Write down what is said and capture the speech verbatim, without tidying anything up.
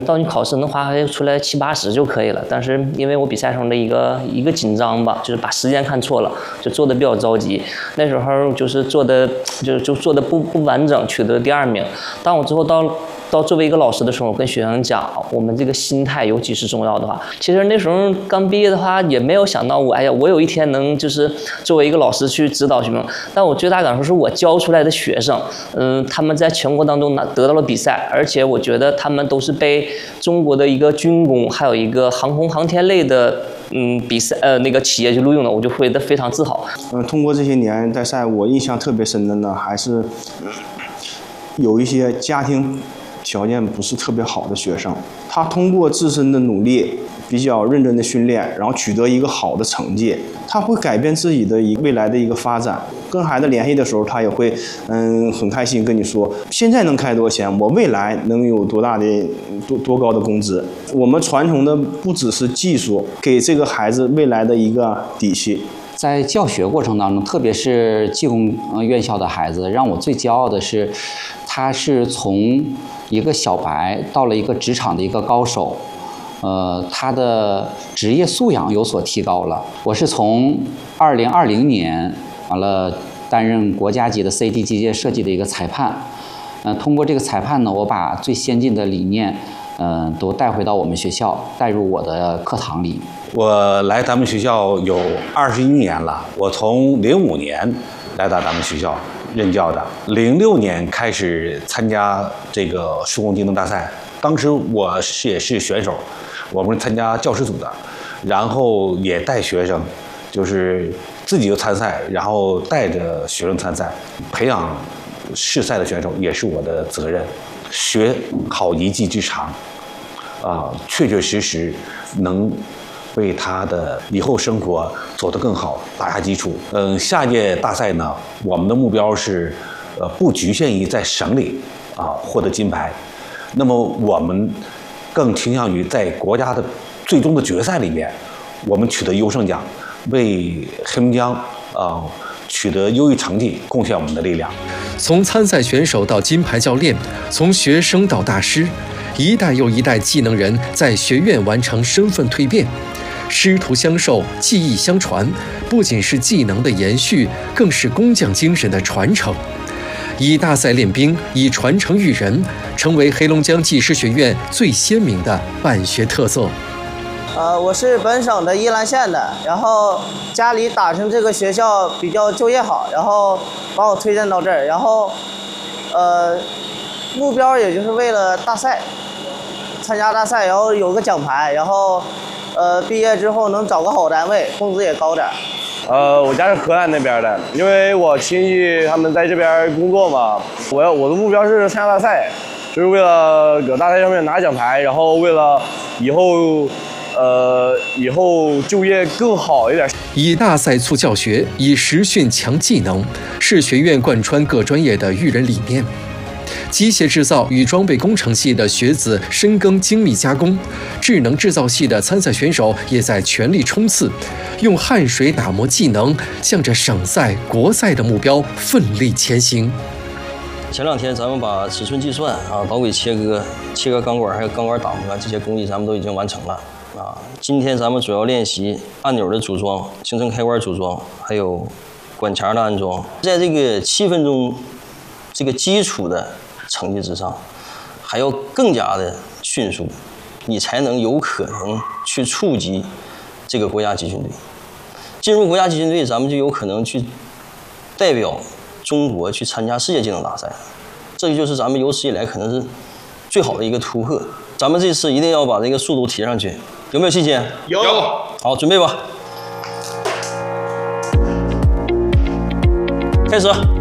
到你考试能发挥出来七八十就可以了，但是因为我比赛中的一个一个紧张吧，就是把时间看错了，就做的比较着急。那时候就是做的就就做的不不完整，取得第二名。当我之后到到作为一个老师的时候，我跟学生讲，我们这个心态尤其是重要的话。其实那时候刚毕业的话，也没有想到我哎呀，我有一天能就是作为一个老师去指导学生。但我最大感受是我教出来的学生，嗯，他们在全国当中拿得到了比赛，而且我觉得他们都是被中国的一个军工，还有一个航空航天类的。嗯，比赛呃那个企业就录用了，我就会的非常自豪。 嗯，通过这些年代赛，我印象特别深的呢，还是有一些家庭条件不是特别好的学生，他通过自身的努力，比较认真的训练，然后取得一个好的成绩，他会改变自己的一未来的一个发展。跟孩子联系的时候，他也会嗯很开心跟你说，现在能开多少钱，我未来能有多大的多多高的工资。我们传承的不只是技术，给这个孩子未来的一个底气。 在教学过程当中，特别是技工院校的孩子，让我最骄傲的是，他是从一个小白到了一个职场的一个高手，呃，他的职业素养有所提高了。我是从二零二零年完了担任国家级的 C D 机械设计的一个裁判，呃，通过这个裁判呢，我把最先进的理念，嗯、呃，都带回到我们学校，带入我的课堂里。 我来咱们学校有二十一年了，我从零五年来到咱们学校任教的，零六年开始参加这个数工技能大赛，当时我是也是选手，我们参加教师组的，然后也带学生，就是自己就参赛，然后带着学生参赛，培养试赛的选手也是我的责任，学好一技之长，啊，确确实实能为他的以后生活走得更好打下基础。嗯，下届大赛呢，我们的目标是，呃，不局限于在省里啊获得金牌，那么我们更倾向于在国家的最终的决赛里面，我们取得优胜奖，为黑龙江啊取得优异成绩贡献我们的力量。 从参赛选手到金牌教练，从学生到大师，一代又一代技能人在学院完成身份蜕变。师徒相授，技艺相传，不仅是技能的延续，更是工匠精神的传承。以大赛练兵，以传承育人，成为黑龙江技师学院最鲜明的办学特色。 呃，我是本省的依兰县的，然后家里打听这个学校比较就业好，然后把我推荐到这儿，然后，呃，目标也就是为了大赛，参加大赛，然后有个奖牌，然后。呃，毕业之后能找个好单位，工资也高点。 呃，我家是河南那边的，因为我亲戚他们在这边工作嘛。我要我的目标是参加大赛，就是为了搁大赛上面拿奖牌，然后为了以后，呃，以后就业更好一点。 以大赛促教学，以实训强技能，是学院贯穿各专业的育人理念。机械制造与装备工程系的学子深耕精密加工，智能制造系的参赛选手也在全力冲刺，用汗水打磨技能，向着省赛、国赛的目标奋力前行。 前两天咱们把尺寸计算啊、导轨切割、切割钢管还有钢管打磨这些工艺咱们都已经完成了啊。今天咱们主要练习按钮的组装、行程开关组装，还有管钳的安装。在这个七分钟这个基础的成绩之上，还要更加的迅速，你才能有可能去触及这个国家集训队。进入国家集训队，咱们就有可能去代表中国去参加世界技能大赛，这就是咱们有史以来可能是最好的一个突破。咱们这次一定要把这个速度提上去，有没有信心？ 有。 好，准备吧，开始。